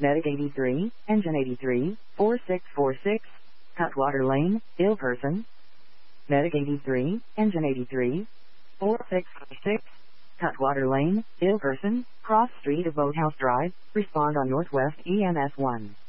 Medic 83, Engine 83, 4646, Cutwater Lane, ill person. Medic 83, Engine 83, 4646, Cutwater Lane, ill person, cross street of Boathouse Drive, respond on Northwest EMS 1.